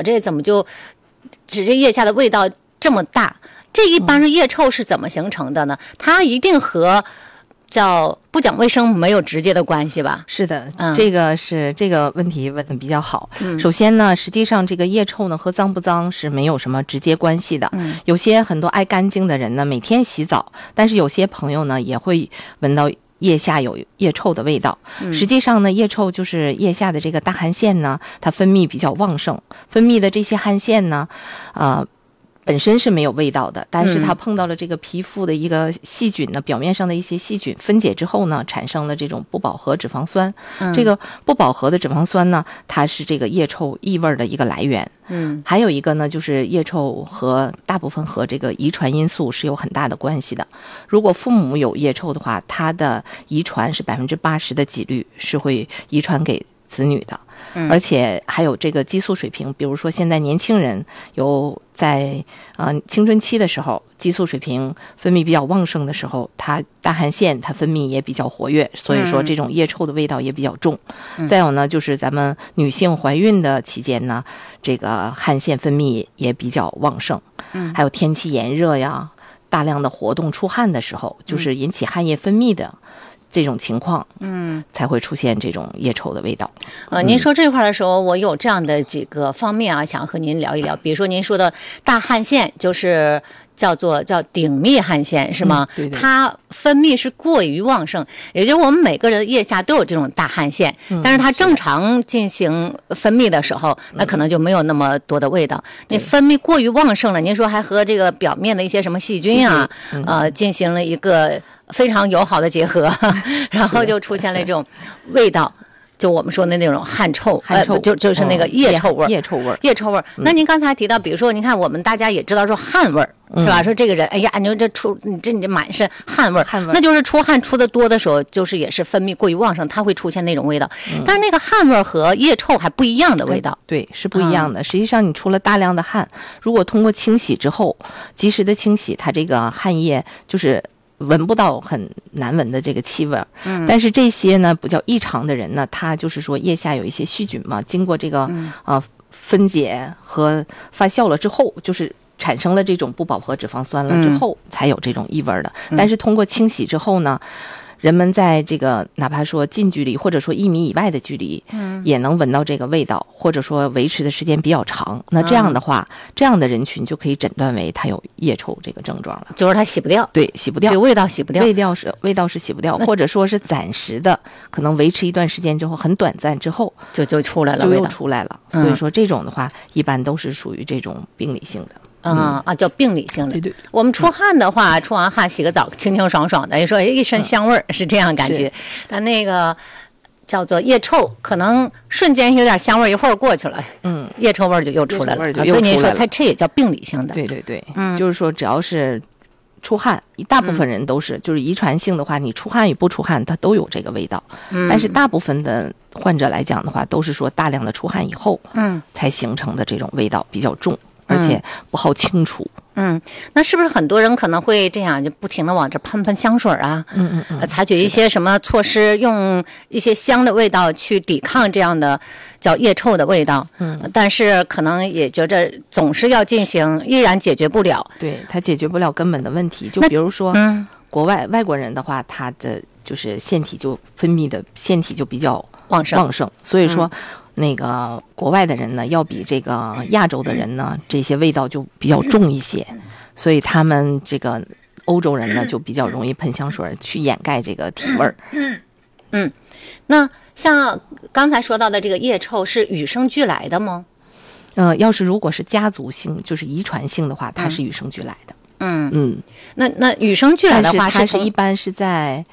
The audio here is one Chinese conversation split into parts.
我这怎么就这腋下的味道这么大？这一般是腋臭是怎么形成的呢？它一定和叫不讲卫生没有直接的关系吧？ 是的，这个问题问的比较好。首先呢，实际上这个腋臭呢和脏不脏是没有什么直接关系的。有些很多爱干净的人呢，每天洗澡，但是有些朋友呢也会闻到腋下有腋臭的味道。实际上呢，腋臭就是腋下的这个大汗腺呢，它分泌比较旺盛，分泌的这些汗腺呢，本身是没有味道的，但是它碰到了这个皮肤的一个细菌呢，表面上的一些细菌分解之后呢，产生了这种不饱和脂肪酸。这个不饱和的脂肪酸呢，它是这个腋臭异味的一个来源。还有一个呢，就是腋臭大部分和这个遗传因素是有很大的关系的。如果父母有腋臭的话，它的遗传是80%的几率是会遗传给子女的。而且还有这个激素水平，比如说现在年轻人有在青春期的时候，激素水平分泌比较旺盛的时候，它大汗腺它分泌也比较活跃，所以说这种腋臭的味道也比较重。再有呢，就是咱们女性怀孕的期间呢，这个汗腺分泌也比较旺盛。还有天气炎热呀，大量的活动出汗的时候，就是引起汗液分泌的这种情况，才会出现这种腋臭的味道。 您说这块的时候，我有这样的几个方面啊，想和您聊一聊。比如说您说的大汗腺，就是叫顶泌汗腺是吗？ 对。 它分泌是过于旺盛，也就是我们每个人的腋下都有这种大汗腺，但是它正常进行分泌的时候，那可能就没有那么多的味道。你分泌过于旺盛了，您说还和这个表面的一些什么细菌啊，进行了一个非常友好的结合，然后就出现了这种味道，就我们说的那种汗臭，就是那个腋臭味。腋臭味。那您刚才提到，比如说，您看我们大家也知道说汗味儿。是吧？说这个人，哎呀，你这满身汗味儿，那就是出汗出的多的时候，就是也是分泌过于旺盛，它会出现那种味道。但是那个汗味儿和腋臭还不一样的味道。 对，是不一样的。实际上，你出了大量的汗，如果通过清洗之后，及时的清洗，它这个汗液就是闻不到很难闻的这个气味。但是这些呢，比较异常的人呢，他就是说腋下有一些细菌嘛，经过这个分解和发酵了之后，就是产生了这种不饱和脂肪酸了之后，才有这种异味的。但是通过清洗之后呢，人们在这个哪怕说近距离或者说1米以外的距离，也能闻到这个味道，或者说维持的时间比较长。那这样的话，这样的人群就可以诊断为他有腋臭这个症状了。 就是他洗不掉， 对，洗不掉， 这个味道洗不掉， 味道是洗不掉，或者说是暂时的，可能维持一段时间之后，很短暂之后就出来了， 就又出来了。所以说这种的话，一般都是属于这种病理性的。 叫病理性的。 对。 我们出汗的话，出完汗洗个澡，清清爽爽的，也说一身香味儿，是这样感觉。但那个叫做腋臭，可能瞬间有点香味儿，一会儿过去了，腋臭味儿就又出来了。所以您说它这也叫病理性的。 对，就是说只要是出汗，大部分人都是，就是遗传性的话，你出汗与不出汗，它都有这个味道。但是大部分的患者来讲的话，都是说大量的出汗以后，才形成的这种味道比较重。而且不好清除。 那是不是很多人可能会这样，就不停的往这喷香水啊？采取一些什么措施，用一些香的味道去抵抗这样的叫腋臭的味道？但是可能也觉着总是要进行，依然解决不了。 对，它解决不了根本的问题。就比如说，外国人的话，他的就是腺体就分泌的腺体就比较旺盛，所以说。那个国外的人呢，要比这个亚洲的人呢，这些味道就比较重一些，所以他们这个欧洲人呢，就比较容易喷香水去掩盖这个体味儿。 那像刚才说到的这个腋臭是与生俱来的吗？ 要是如果是家族性，就是遗传性的话，它是与生俱来的。 那与生俱来的话， 它是一般是在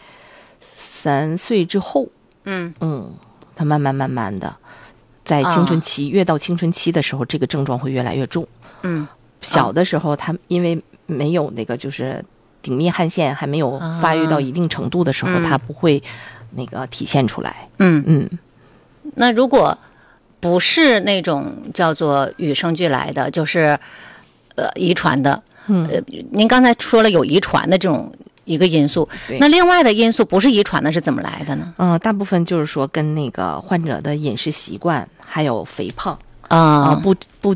3岁之后。它慢慢的。在青春期，越到青春期的时候，这个症状会越来越重。小的时候，它因为没有那个就是顶泌汗腺还没有发育到一定程度的时候，它不会那个体现出来。 那如果不是那种叫做与生俱来的，就是遗传的。您刚才说了有遗传的这种一个因素，那另外的因素不是遗传的是怎么来的呢？ 大部分就是说跟那个患者的饮食习惯还有肥胖不